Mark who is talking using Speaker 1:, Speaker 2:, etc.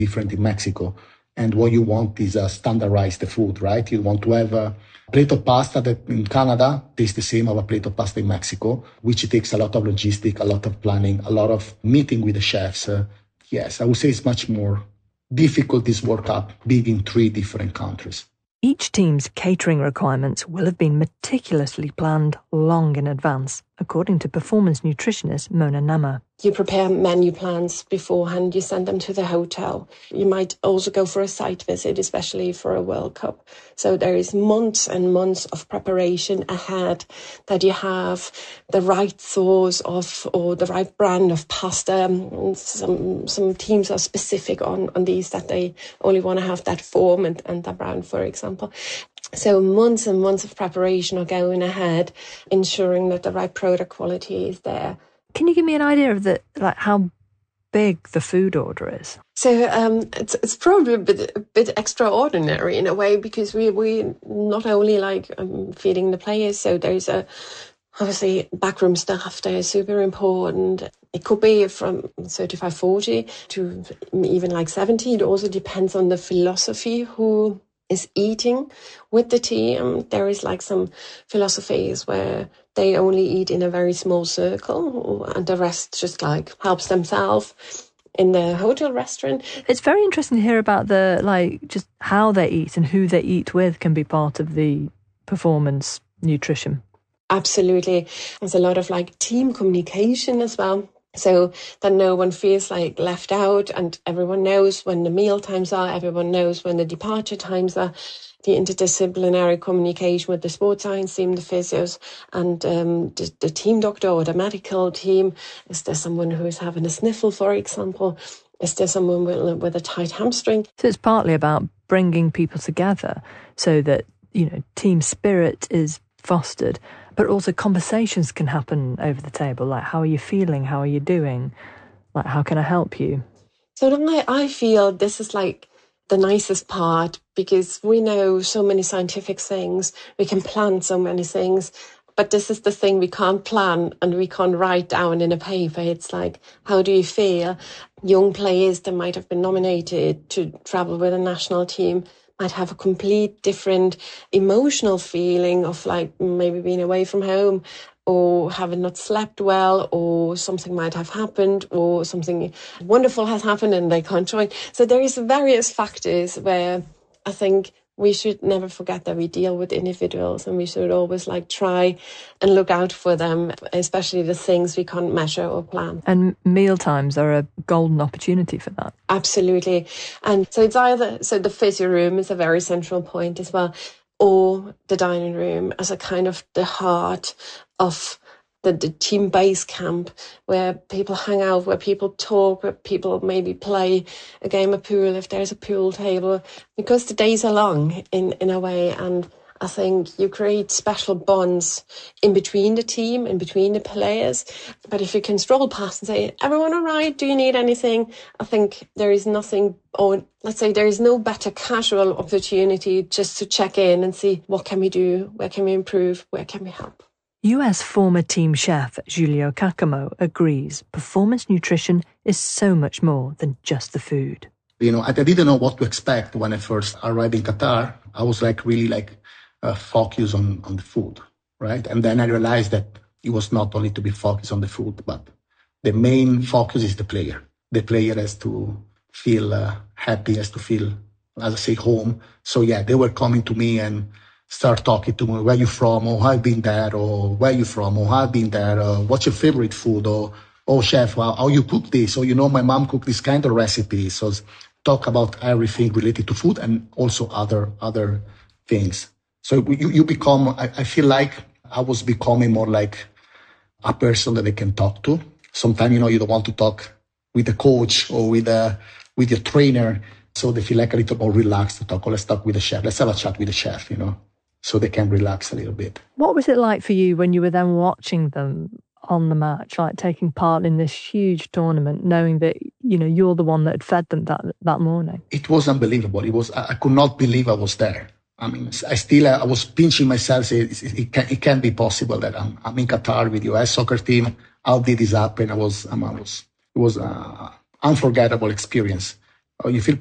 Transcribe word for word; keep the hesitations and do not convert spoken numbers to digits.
Speaker 1: different in Mexico. And what you want is uh, standardize the food, right? You want to have a plate of pasta that in Canada tastes the same as a plate of pasta in Mexico, which takes a lot of logistics, a lot of planning, a lot of meeting with the chefs. Uh, yes, I would say it's much more difficult, this World Cup, being in three different countries.
Speaker 2: Each team's catering requirements will have been meticulously planned long in advance, according to performance nutritionist Mona Nama.
Speaker 3: You prepare menu plans beforehand, you send them to the hotel. You might also go for a site visit, especially for a World Cup. So there is months and months of preparation ahead, that you have the right sauce of or the right brand of pasta. Some some teams are specific on, on these, that they only want to have that form and, and that brand, for example. So months and months of preparation are going ahead, ensuring that the right product quality is there.
Speaker 2: Can you give me an idea of the like how big the food order is?
Speaker 3: So um, it's it's probably a bit a bit extraordinary in a way, because we we not only like um, feeding the players. So there's a obviously backroom staff there is super important. It could be from thirty-five, forty to even like seventy. It also depends on the philosophy who is eating with the team. There is like some philosophies where they only eat in a very small circle and the rest just like helps themselves in the hotel restaurant.
Speaker 2: It's very interesting to hear about the like just how they eat and who they eat with can be part of the performance nutrition.
Speaker 3: Absolutely. There's a lot of like team communication as well. So that no one feels like left out, and everyone knows when the meal times are, everyone knows when the departure times are. The interdisciplinary communication with the sports science team, the physios, and um, the, the team doctor or the medical team. Is there someone who is having a sniffle, for example? Is there someone with, with a tight hamstring?
Speaker 2: So it's partly about bringing people together so that, you know, team spirit is fostered, but also conversations can happen over the table, like how are you feeling, how are you doing, like how can I help you?
Speaker 3: So I, I feel this is like the nicest part, because we know so many scientific things, we can plan so many things, but this is the thing we can't plan and we can't write down in a paper. It's like, how do you feel? Young players that might have been nominated to travel with a national team might have a complete different emotional feeling of like maybe being away from home, or having not slept well, or something might have happened, or something wonderful has happened and they can't join. So there is various factors where I think we should never forget that we deal with individuals, and we should always like try and look out for them, especially the things we can't measure or plan.
Speaker 2: And meal times are a golden opportunity for that.
Speaker 3: Absolutely. And so it's either, so the physio room is a very central point as well, or the dining room as a kind of the heart of the, the team base camp, where people hang out, where people talk, where people maybe play a game of pool if there's a pool table, because the days are long in, in a way. And I think you create special bonds in between the team, in between the players. But if you can stroll past and say, everyone all right? Do you need anything? I think there is nothing, or let's say there is no better casual opportunity just to check in and see what can we do, where can we improve, where can we help.
Speaker 2: U S former team chef Julio Cacamo agrees performance nutrition is so much more than just the food.
Speaker 1: You know, I didn't know what to expect when I first arrived in Qatar. I was like really like uh, focused on, on the food, right? And then I realized that it was not only to be focused on the food, but the main focus is the player. The player has to feel uh, happy, has to feel, as I say, home. So yeah, they were coming to me and start talking to me, where you from, or I've been there, or where you from, or I've been there, or what's your favorite food, or, oh, chef, how, how you cook this, or, you know, my mom cooked this kind of recipe. So talk about everything related to food and also other other things. So you, you become, I, I feel like I was becoming more like a person that they can talk to. Sometimes, you know, you don't want to talk with the coach or with, a, with your trainer, so they feel like a little more relaxed to talk, or let's talk with the chef, let's have a chat with the chef, you know. So they can relax a little bit.
Speaker 2: What was it like for you when you were then watching them on the match, like taking part in this huge tournament, knowing that, you know, you're the one that had fed them that that morning? It
Speaker 1: was unbelievable. It was, I could not believe I was there. I mean, I still, I was pinching myself, saying, it, can, it can't be possible that I'm, I'm in Qatar with U S soccer team. How did this happen? I was, I was, it was an unforgettable experience. you feel